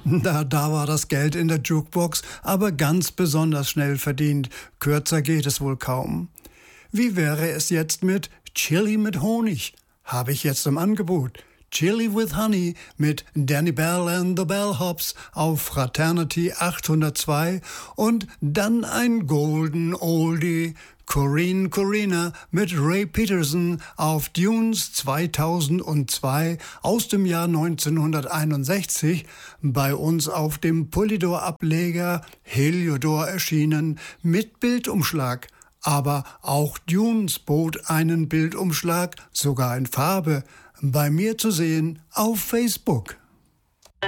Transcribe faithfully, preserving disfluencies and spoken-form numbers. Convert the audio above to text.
Da, da war das Geld in der Jukebox aber ganz besonders schnell verdient. Kürzer geht es wohl kaum. Wie wäre es jetzt mit Chili mit Honig? Habe ich jetzt im Angebot. Chili with Honey mit Danny Bell and the Bellhops auf Fraternity achthundertzwei und dann ein Golden Oldie, Corinne Corina mit Ray Peterson auf Dunes zweitausendzwei aus dem Jahr neunzehnhunderteinundsechzig, bei uns auf dem Polydor-Ableger Heliodor erschienen mit Bildumschlag. Aber auch Dunes bot einen Bildumschlag, sogar in Farbe, bei mir zu sehen auf Facebook.